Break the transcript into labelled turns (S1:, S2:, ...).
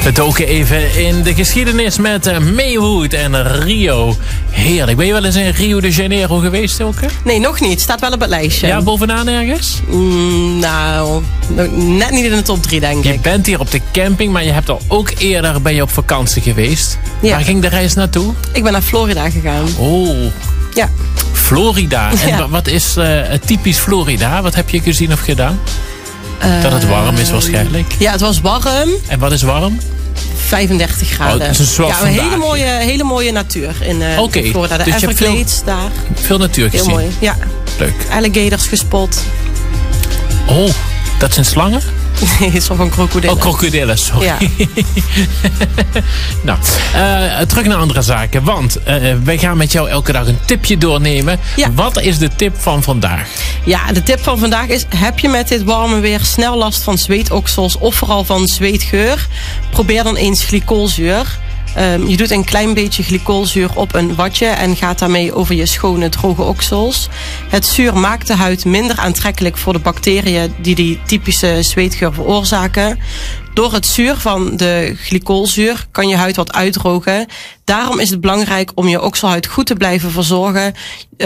S1: We doken even in de geschiedenis met Maywood en Rio. Heerlijk. Ben je wel eens in Rio de Janeiro geweest, Elke?
S2: Nee, nog niet. Staat wel op het lijstje.
S1: Ja, bovenaan ergens?
S2: Nou, net niet in de top 3, denk ik.
S1: Je bent hier op de camping, maar je hebt al ook eerder ben je op vakantie geweest. Ja. Waar ging de reis naartoe?
S2: Ik ben naar Florida gegaan.
S1: Oh.
S2: Ja.
S1: Florida. En wat is typisch Florida? Wat heb je gezien of gedaan? Dat het warm is waarschijnlijk.
S2: Ja, het was warm.
S1: En wat is warm?
S2: 35 graden.
S1: Oh, dus
S2: ja, een hele mooie natuur in Florida. De
S1: dus
S2: Everglades daar.
S1: Veel natuur gezien.
S2: Heel mooi, ja.
S1: Leuk.
S2: Alligators gespot.
S1: Oh, dat zijn slangen?
S2: Nee, het is van krokodillen.
S1: Oh, krokodillen, sorry. Ja. Nou, terug naar andere zaken. Want wij gaan met jou elke dag een tipje doornemen. Ja. Wat is de tip van vandaag?
S2: Ja, de tip van vandaag is... heb je met dit warme weer snel last van zweetoksels... of vooral van zweetgeur? Probeer dan eens glycolzuur. Je doet een klein beetje glycolzuur op een watje... en gaat daarmee over je schone, droge oksels. Het zuur maakt de huid minder aantrekkelijk voor de bacteriën... die typische zweetgeur veroorzaken. Door het zuur van de glycolzuur kan je huid wat uitdrogen. Daarom is het belangrijk om je okselhuid goed te blijven verzorgen.